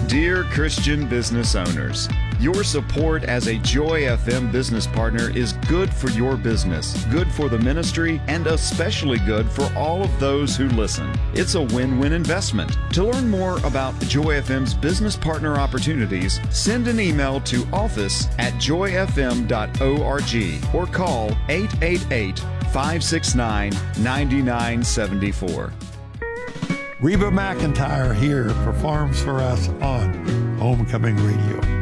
Dear Christian business owners, your support as a Joy FM business partner is good for your business, good for the ministry, and especially good for all of those who listen. It's a win-win investment. To learn more about Joy FM's business partner opportunities, send an email to office@joyfm.org or call 888-569-9974. Reba McEntire here performs for us on Homecoming Radio.